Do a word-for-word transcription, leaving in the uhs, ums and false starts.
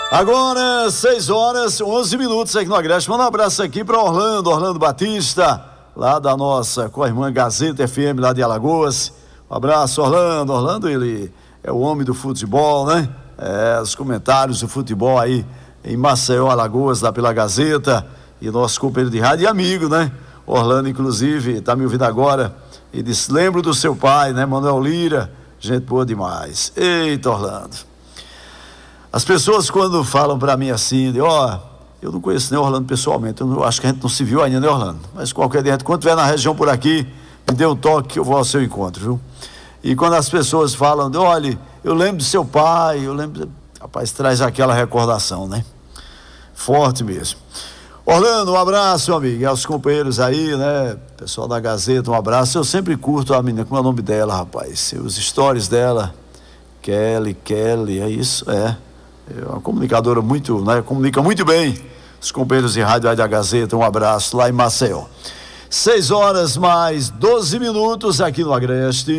Agora, seis horas, onze minutos aqui no Agreste. Manda um abraço aqui para Orlando, Orlando Batista, lá da nossa co-irmã Gazeta F M, lá de Alagoas. Um abraço, Orlando. Orlando, ele é o homem do futebol, né? É, os comentários do futebol aí em Maceió, Alagoas, lá pela Gazeta. E nosso companheiro de rádio e amigo, né? Orlando, inclusive, está me ouvindo agora. E disse: lembro do seu pai, né? Manuel Lira. Gente boa demais. Eita, Orlando. As pessoas quando falam para mim assim, ó, oh, eu não conheço nem Orlando pessoalmente, eu não, acho que a gente não se viu ainda, né, Orlando? Mas qualquer dia, quando estiver na região por aqui, me dê um toque que eu vou ao seu encontro, viu? E quando as pessoas falam, olha, eu lembro do seu pai, eu lembro, rapaz, traz aquela recordação, né? Forte mesmo. Orlando, um abraço, meu amigo, e aos companheiros aí, né? Pessoal da Gazeta, um abraço. Eu sempre curto a menina, como é o nome dela, rapaz? Os stories dela, Kelly, Kelly, é isso, é. É uma comunicadora muito, né? Comunica muito bem. Os companheiros de rádio aí da Gazeta, um abraço lá em Maceió. Seis horas mais doze minutos aqui no Agreste.